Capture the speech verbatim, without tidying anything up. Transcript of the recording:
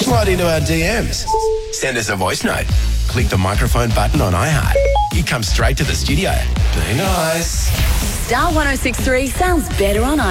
Slide into our D Ms. Send us a voice note. Click the microphone button on iHeart. You come straight to the studio. Be nice. Star one oh six three sounds better on iHeart.